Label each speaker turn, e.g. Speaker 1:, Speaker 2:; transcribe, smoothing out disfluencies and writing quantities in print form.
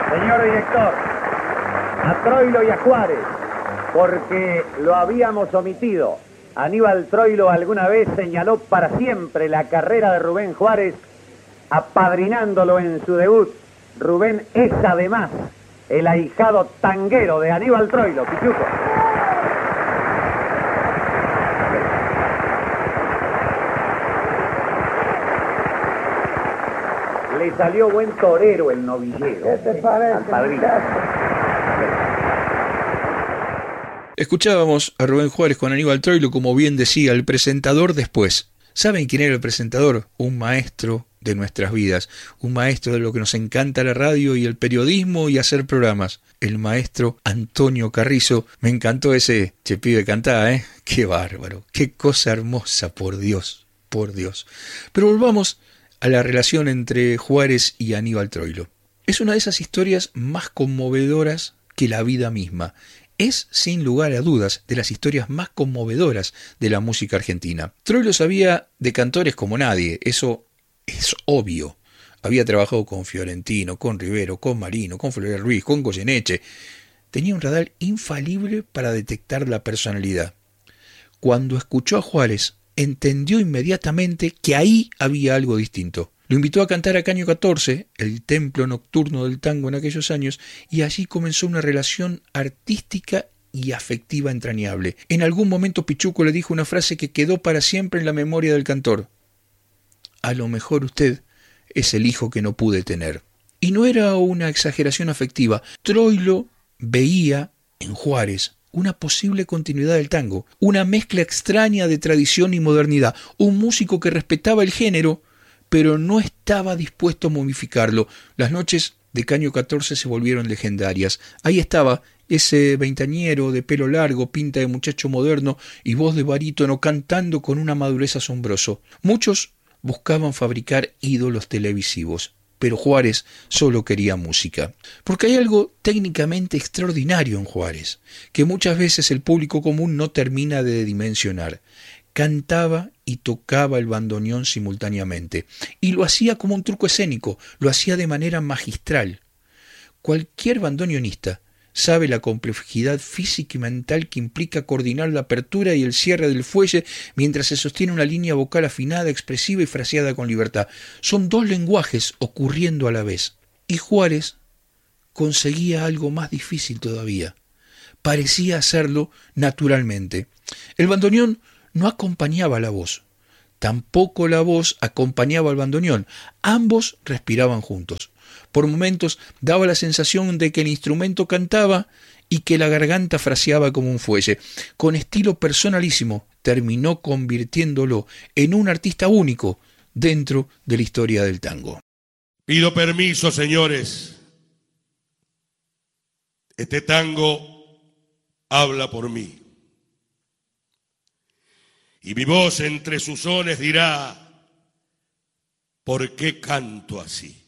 Speaker 1: Señor director, a Troilo y a Juárez, porque lo habíamos omitido. Aníbal Troilo alguna vez señaló para siempre la carrera de Rubén Juárez, apadrinándolo en su debut. Rubén es además el ahijado tanguero de Aníbal Troilo, Pichuco. Le salió buen torero el novillero.
Speaker 2: ¿Qué te parece,
Speaker 1: al padrino?
Speaker 3: Escuchábamos a Rubén Juárez con Aníbal Troilo, como bien decía el presentador después. ¿Saben quién era el presentador? Un maestro de nuestras vidas, un maestro de lo que nos encanta la radio y el periodismo y hacer programas. El maestro Antonio Carrizo. Me encantó ese che pibe cantá, ¿eh? Qué bárbaro, qué cosa hermosa, por Dios, por Dios. Pero volvamos a la relación entre Juárez y Aníbal Troilo. Es una de esas historias más conmovedoras que la vida misma. Es, sin lugar a dudas, de las historias más conmovedoras de la música argentina. Troilo sabía de cantores como nadie, eso es obvio. Había trabajado con Fiorentino, con Rivero, con Marino, con Florial Ruiz, con Goyeneche. Tenía un radar infalible para detectar la personalidad. Cuando escuchó a Juárez, entendió inmediatamente que ahí había algo distinto. Lo invitó a cantar a Caño 14, el templo nocturno del tango en aquellos años, y allí comenzó una relación artística y afectiva entrañable. En algún momento Pichuco le dijo una frase que quedó para siempre en la memoria del cantor. A lo mejor usted es el hijo que no pude tener. Y no era una exageración afectiva. Troilo veía en Juárez una posible continuidad del tango, una mezcla extraña de tradición y modernidad, un músico que respetaba el género, pero no estaba dispuesto a modificarlo. Las noches de Caño 14 se volvieron legendarias. Ahí estaba ese veinteañero de pelo largo, pinta de muchacho moderno y voz de barítono cantando con una madurez asombroso. Muchos buscaban fabricar ídolos televisivos, pero Juárez solo quería música. Porque hay algo técnicamente extraordinario en Juárez, que muchas veces el público común no termina de dimensionar. Cantaba y tocaba el bandoneón simultáneamente, y lo hacía como un truco escénico, lo hacía de manera magistral. Cualquier bandoneonista sabe la complejidad física y mental que implica coordinar la apertura y el cierre del fuelle mientras se sostiene una línea vocal afinada, expresiva y fraseada con libertad. Son dos lenguajes ocurriendo a la vez. Y Juárez conseguía algo más difícil todavía. Parecía hacerlo naturalmente. El bandoneón no acompañaba la voz. Tampoco la voz acompañaba al bandoneón. Ambos respiraban juntos. Por momentos daba la sensación de que el instrumento cantaba y que la garganta fraseaba como un fuelle. Con estilo personalísimo, terminó convirtiéndolo en un artista único dentro de la historia del tango.
Speaker 4: Pido permiso, señores. Este tango habla por mí. Y mi voz entre sus sones dirá, ¿por qué canto así?